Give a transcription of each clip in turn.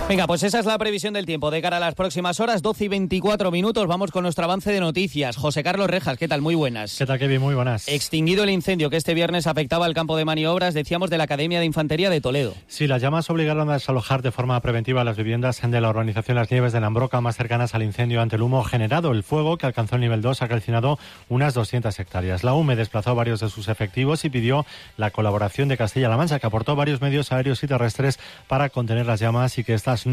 Venga, pues esa es la previsión del tiempo de cara a las próximas horas, 12 y 24 minutos. Vamos con nuestro avance de noticias. José Carlos Rejas, ¿qué tal? Muy buenas. ¿Qué tal, Kevin? Muy buenas. Extinguido el incendio que este viernes afectaba al campo de maniobras, decíamos, de la Academia de Infantería de Toledo. Sí, las llamas obligaron a desalojar de forma preventiva las viviendas de la urbanización Las Nieves de Nambroca, más cercanas al incendio ante el humo generado. El fuego, que alcanzó el nivel 2, ha calcinado unas 200 hectáreas. La UME desplazó varios de sus efectivos y pidió la colaboración de Castilla-La Mancha, que aportó varios medios aéreos y terrestres para contener las llamas y que éstas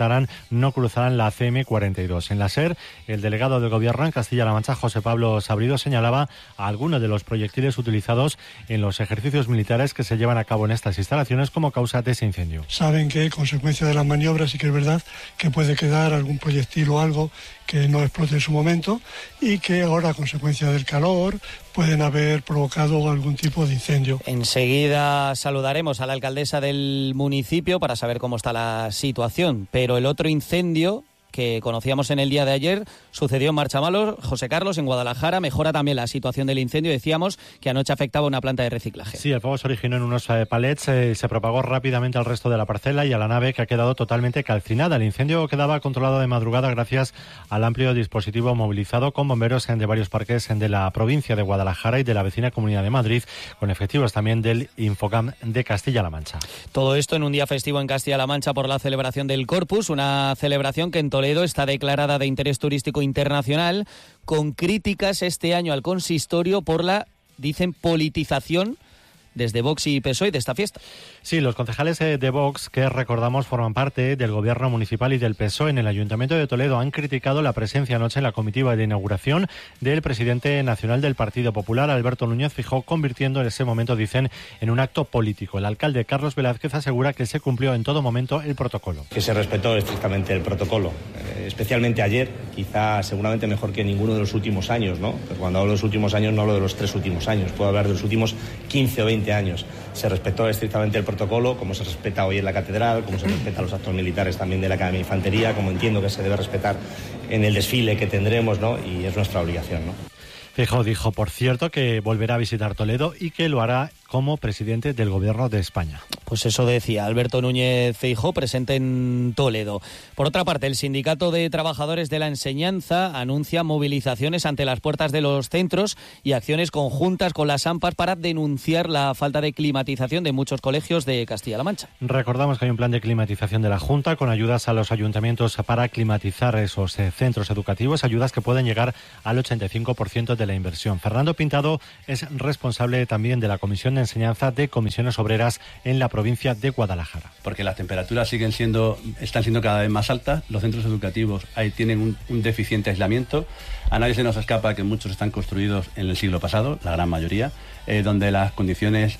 no cruzarán la CM42. En la SER, el delegado del Gobierno en Castilla-La Mancha, José Pablo Sabrido, señalaba a algunos de los proyectiles utilizados en los ejercicios militares que se llevan a cabo en estas instalaciones como causa de ese incendio. Saben que, consecuencia de las maniobras, sí que es verdad que puede quedar algún proyectil o algo que no explote en su momento y que ahora, a consecuencia del calor, pueden haber provocado algún tipo de incendio. Enseguida saludaremos a la alcaldesa del municipio para saber cómo está la situación, pero el otro incendio que conocíamos en el día de ayer sucedió en Marchamalos, José Carlos, en Guadalajara. Mejora también la situación del incendio. Decíamos que anoche afectaba una planta de reciclaje. Sí, el fuego se originó en unos palets, se propagó rápidamente al resto de la parcela y a la nave, que ha quedado totalmente calcinada. El incendio quedaba controlado de madrugada gracias al amplio dispositivo movilizado con bomberos de varios parques de la provincia de Guadalajara y de la vecina Comunidad de Madrid, con efectivos también del Infocam de Castilla-La Mancha. Todo esto en un día festivo en Castilla-La Mancha por la celebración del Corpus, una celebración que en Toledo está declarada de interés turístico internacional, con críticas este año al consistorio por la, dicen, politización desde Vox y PSOE de esta fiesta. Sí, los concejales de Vox, que recordamos forman parte del gobierno municipal y del PSOE en el Ayuntamiento de Toledo, han criticado la presencia anoche en la comitiva de inauguración del presidente nacional del Partido Popular, Alberto Núñez Feijóo, convirtiendo en ese momento, dicen, en un acto político. El alcalde Carlos Velázquez asegura que se cumplió en todo momento el protocolo. Que se respetó estrictamente el protocolo, especialmente ayer, quizá seguramente mejor que ninguno de los últimos años, ¿no? Pero cuando hablo de los últimos años no hablo de los 3 últimos años, puedo hablar de los últimos 15 o 20 años. Se respetó estrictamente el protocolo, como se respeta hoy en la catedral, como se respeta los actos militares también de la Academia de Infantería, como entiendo que se debe respetar en el desfile que tendremos, ¿no? Y es nuestra obligación, ¿no? Feijóo dijo, por cierto, que volverá a visitar Toledo y que lo hará como presidente del Gobierno de España. Pues eso decía Alberto Núñez Feijóo, presente en Toledo. Por otra parte, el Sindicato de Trabajadores de la Enseñanza anuncia movilizaciones ante las puertas de los centros y acciones conjuntas con las AMPAs para denunciar la falta de climatización de muchos colegios de Castilla-La Mancha. Recordamos que hay un plan de climatización de la Junta con ayudas a los ayuntamientos para climatizar esos centros educativos, ayudas que pueden llegar al 85% de la inversión. Fernando Pintado es responsable también de la Comisión de Enseñanza de Comisiones Obreras en la provincia de Guadalajara. Porque las temperaturas están siendo cada vez más altas, los centros educativos ahí tienen un deficiente aislamiento, a nadie se nos escapa que muchos están construidos en el siglo pasado, la gran mayoría, donde las condiciones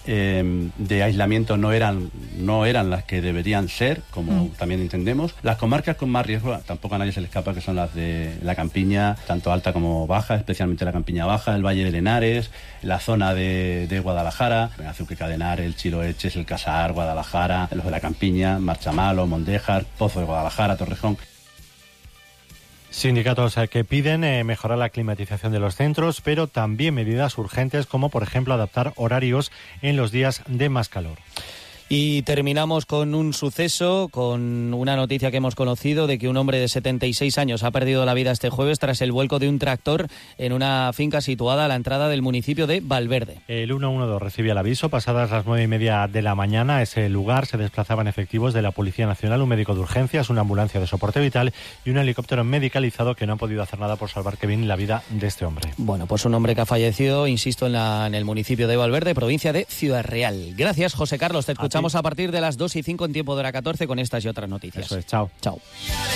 de aislamiento no eran las que deberían ser, como también entendemos. Las comarcas con más riesgo, tampoco a nadie se le escapa, que son las de la campiña, tanto alta como baja, especialmente la campiña baja, el Valle de Henares, la zona de Guadalajara, Azuque Cadenar, el Chiloeches, el Casar, Guadalajara, los de la campiña, Marchamalo, Mondéjar, Pozo de Guadalajara, Torrejón. Sindicatos que piden mejorar la climatización de los centros, pero también medidas urgentes como, por ejemplo, adaptar horarios en los días de más calor. Y terminamos con un suceso, con una noticia que hemos conocido de que un hombre de 76 años ha perdido la vida este jueves tras el vuelco de un tractor en una finca situada a la entrada del municipio de Valverde. El 112 recibía el aviso. Pasadas las 9:30 de la mañana, a ese lugar se desplazaban efectivos de la Policía Nacional, un médico de urgencias, una ambulancia de soporte vital y un helicóptero medicalizado que no han podido hacer nada por salvar, Kevin, la vida de este hombre. Bueno, pues un hombre que ha fallecido, insisto, en el municipio de Valverde, provincia de Ciudad Real. Gracias, José Carlos. Te escuchamos a partir de las 2:05 en tiempo de hora 14 con estas y otras noticias. Eso es, chao. Chao.